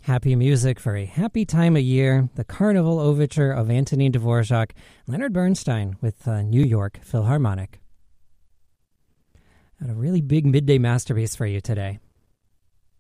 Happy music for a happy time of year, the Carnival Overture of Antonin Dvorak, Leonard Bernstein with New York Philharmonic. Got a really big midday masterpiece for you today.